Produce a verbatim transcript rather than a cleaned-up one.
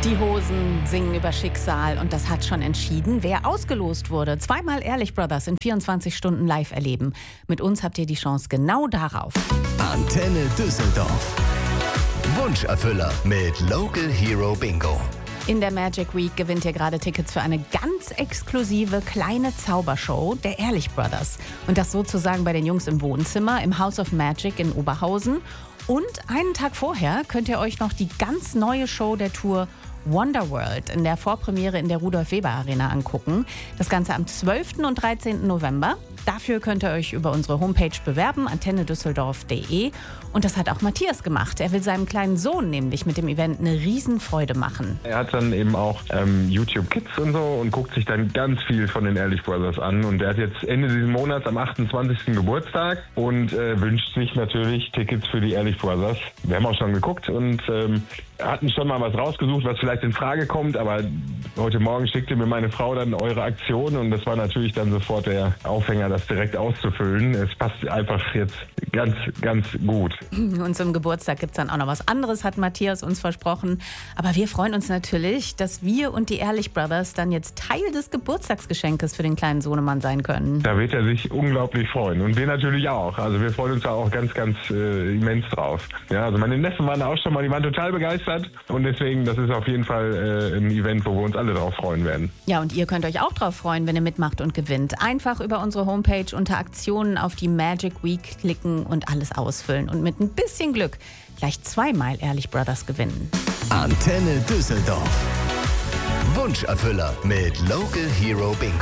Die Hosen singen über Schicksal und das hat schon entschieden, wer ausgelost wurde. Zweimal Ehrlich Brothers in vierundzwanzig Stunden live erleben. Mit uns habt ihr die Chance genau darauf. Antenne Düsseldorf. Wunscherfüller mit Local Hero Bingo. In der Magic Week gewinnt ihr gerade Tickets für eine ganz exklusive kleine Zaubershow der Ehrlich Brothers. Und das sozusagen bei den Jungs im Wohnzimmer im House of Magic in Oberhausen. Und einen Tag vorher könnt ihr euch noch die ganz neue Show der Tour Wonderworld in der Vorpremiere in der Rudolf-Weber-Arena angucken. Das Ganze am zwölften und dreizehnten November. Dafür könnt ihr euch über unsere Homepage bewerben, antenne düsseldorf punkt de. Und das hat auch Matthias gemacht. Er will seinem kleinen Sohn nämlich mit dem Event eine Riesenfreude machen. Er hat dann eben auch ähm, YouTube Kids und so und guckt sich dann ganz viel von den Ehrlich Brothers an. Und er hat jetzt Ende dieses Monats am achtundzwanzigsten Geburtstag und äh, wünscht sich natürlich Tickets für die Ehrlich Brothers. Wir haben auch schon geguckt und ähm, hatten schon mal was rausgesucht, was vielleicht in Frage kommt. Aber heute Morgen schickte mir meine Frau dann eure Aktion und das war natürlich dann sofort der Aufhänger, das direkt auszufüllen. Es passt einfach jetzt ganz, ganz gut. Und zum Geburtstag gibt es dann auch noch was anderes, hat Matthias uns versprochen. Aber wir freuen uns natürlich, dass wir und die Ehrlich Brothers dann jetzt Teil des Geburtstagsgeschenkes für den kleinen Sohnemann sein können. Da wird er sich unglaublich freuen. Und wir natürlich auch. Also wir freuen uns da auch ganz, ganz äh, immens drauf. Ja, also meine Neffen waren auch schon mal, die waren total begeistert. Und deswegen, das ist auf jeden Fall äh, ein Event, wo wir uns alle drauf freuen werden. Ja, und ihr könnt euch auch drauf freuen, wenn ihr mitmacht und gewinnt. Einfach über unsere Homepage unter Aktionen auf die Magic Week klicken und alles ausfüllen. Und mit ein bisschen Glück gleich zweimal Ehrlich Brothers gewinnen. Antenne Düsseldorf. Wunscherfüller mit Local Hero Bingo.